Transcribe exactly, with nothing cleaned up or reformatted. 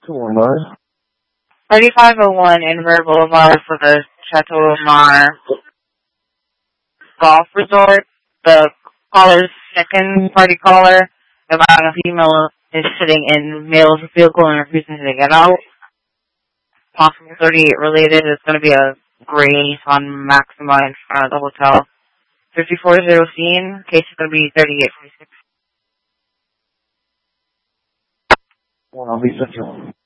two one nine. thirty-five oh one Inver Boulevard for the Chateau Mar Golf Resort. The caller's second party caller about a female is sitting in male's vehicle and refusing to get out. Possible thirty-eight related. It's going to be a gray Nissan Maxima in front of the hotel. fifty-four zero scene. Case is going to be thirty-eight forty-six. One, I'll be central.